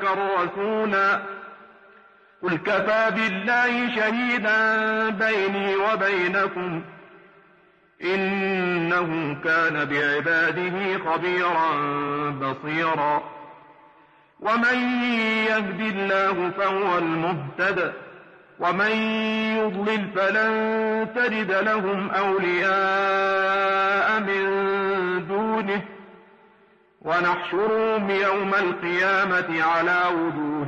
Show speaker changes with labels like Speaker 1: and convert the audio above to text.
Speaker 1: رسولا قل كفى بالله شهيدا بيني وبينكم إنه كان بعباده خبيرا بصيرا ومن يهد الله فهو المهتد ومن يضلل فلن تجد لهم أولياء من دونه ونحشرهم يوم القيامة على وجوههم